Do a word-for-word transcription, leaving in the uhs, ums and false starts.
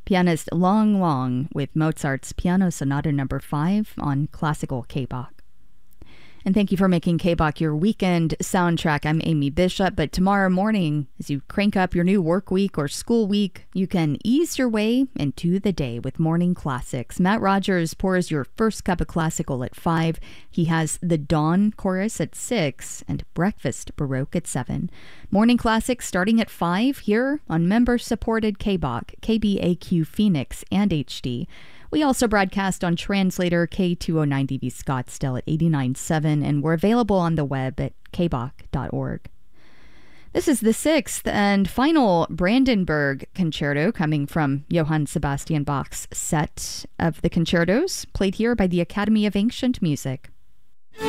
pianist Long Long with Mozart's Piano Sonata Number five on Classical K-Bach. And thank you for making K-Bach your weekend soundtrack. I'm Amy Bishop, but tomorrow morning, as you crank up your new work week or school week, you can ease your way into the day with Morning Classics. Matt Rogers pours your first cup of classical at five. He has the Dawn Chorus at six and Breakfast Baroque at seven. Morning Classics starting at five here on member-supported K-Bach, K B A Q Phoenix, and H D. We also broadcast on Translator K two oh nine D B Scottsdale at eighty-nine point seven, and we're available on the web at k bach dot org. This is the sixth and final Brandenburg Concerto coming from Johann Sebastian Bach's set of the concertos, played here by the Academy of Ancient Music.